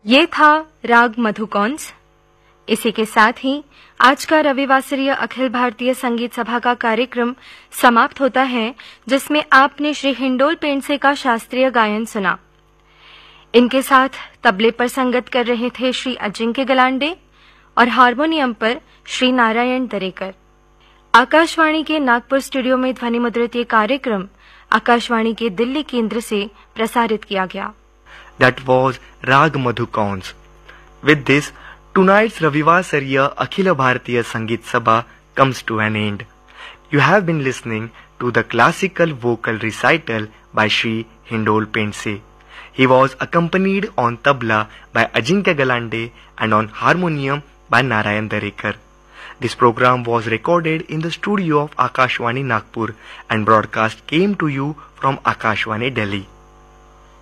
ये था राग मधुकौंस। इसी के साथ ही आज का रविवासरीय अखिल भारतीय संगीत सभा का कार्यक्रम समाप्त होता है, जिसमें आपने श्री हिंडोल पेंडसे का शास्त्रीय गायन सुना। इनके साथ तबले पर संगत कर रहे थे श्री अजिंक्य गलांडे और हारमोनियम पर श्री नारायण दरेकर। आकाशवाणी के नागपुर स्टूडियो में ध्वनि मुद्रित ये कार्यक्रम आकाशवाणी के दिल्ली केंद्र से प्रसारित किया गया। That was Rag Madhukons. With this, tonight's Ravivasariya Akhila Bharatiya Sangeet Sabha comes to an end. You have been listening to the classical vocal recital by Shri Hindol Pendse. He was accompanied on tabla by Ajinkya Galande and on harmonium by Narayan Darekar. This program was recorded in the studio of Akashwani Nagpur and broadcast came to you from Akashwani Delhi.